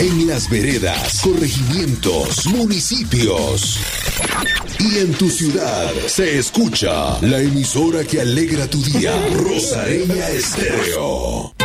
en las veredas, corregimientos, municipios. Y en tu ciudad se escucha la emisora que alegra tu día, Rosareña Estéreo.